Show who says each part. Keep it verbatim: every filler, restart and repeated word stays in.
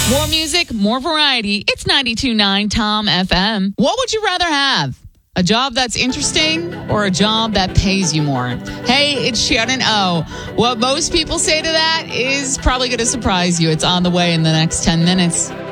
Speaker 1: More music, more variety. It's ninety-two point nine Tom F M. What would you rather have? A job that's interesting or a job that pays you more? Hey, it's Shannon O. What most people say to that is probably going to surprise you. It's on the way in the next ten minutes.